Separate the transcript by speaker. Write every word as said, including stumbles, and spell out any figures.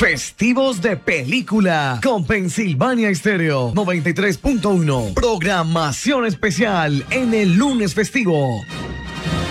Speaker 1: Festivos de película con Pensilvania Stereo noventa y tres punto uno. Programación especial en el lunes festivo.